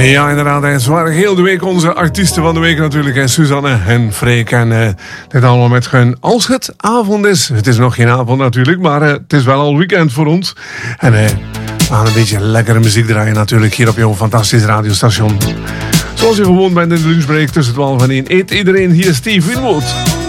Ja, inderdaad. Het waren heel de week onze artiesten van de week natuurlijk. En Suzanne en Freek. En dit allemaal met hun als het avond is. Het is nog geen avond natuurlijk, maar het is wel al weekend voor ons. En we gaan een beetje lekkere muziek draaien natuurlijk hier op jouw fantastisch radiostation. Zoals je gewoon bent in de lunchbreak tussen 12 en 1 eet iedereen hier Steve Winwood.